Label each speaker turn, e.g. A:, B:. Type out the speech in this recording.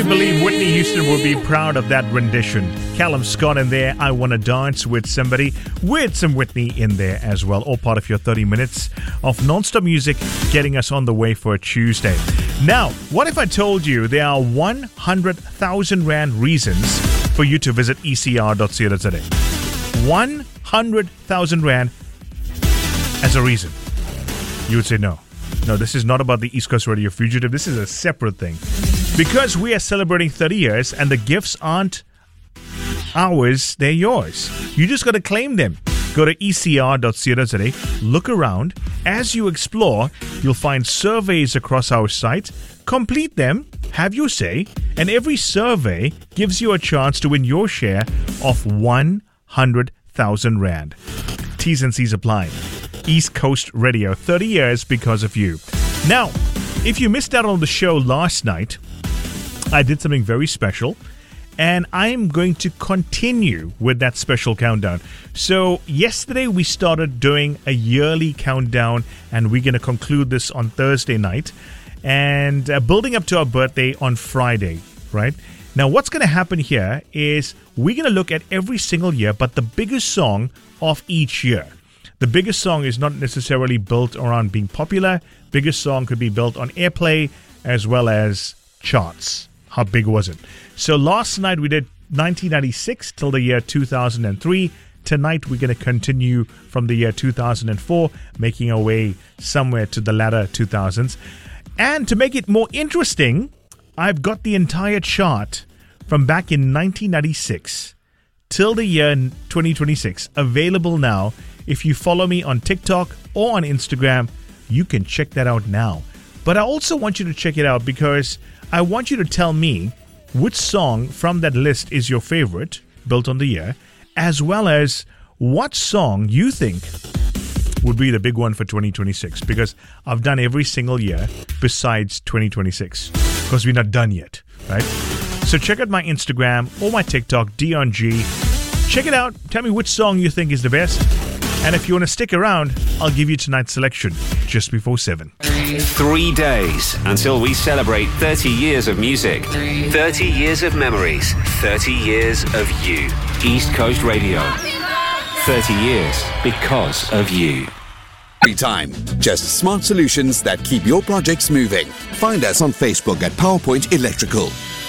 A: I believe Whitney Houston will be proud of that rendition. Callum Scott in there, I Wanna Dance with Somebody, with some Whitney in there as well. All part of your 30 minutes of non-stop music getting us on the way for a Tuesday. Now, what if I told you there are 100,000 Rand reasons for you to visit ecr.co.za? 100,000 Rand as a reason. You would say no. No, this is not about the East Coast Radio Fugitive. This is a separate thing. Because we are celebrating 30 years and the gifts aren't ours, they're yours. You just got to claim them. Go to ecr.co.za, look around. As you explore, you'll find surveys across our site. Complete them, have your say, and every survey gives you a chance to win your share of 100,000 Rand. T's and C's apply. East Coast Radio, 30 years because of you. Now, if you missed out on the show last night, I did something very special, and I'm going to continue with that special countdown. So yesterday we started doing a yearly countdown, and we're going to conclude this on Thursday night, and building up to our birthday on Friday, right? Now, what's going to happen here is we're going to look at every single year, but the biggest song of each year. The biggest song is not necessarily built around being popular. Biggest song could be built on airplay as well as charts. How big was it? So last night we did 1996 till the year 2003. Tonight we're going to continue from the year 2004, making our way somewhere to the latter 2000s. And to make it more interesting, I've got the entire chart from back in 1996 till the year 2026 available now. If you follow me on TikTok or on Instagram, you can check that out now. But I also want you to check it out because I want you to tell me which song from that list is your favorite, built on the year, as well as what song you think would be the big one for 2026. Because I've done every single year besides 2026 because we're not done yet, right? So check out my Instagram or my TikTok, Dion G. Check it out. Tell me which song you think is the best. And if you want to stick around, I'll give you tonight's selection just before 7.
B: 3 days until we celebrate 30 years of music, 30 years of memories, 30 years of you. East Coast Radio. 30 years because of you.
C: Every time. Just smart solutions that keep your projects moving. Find us on Facebook at PowerPoint Electrical.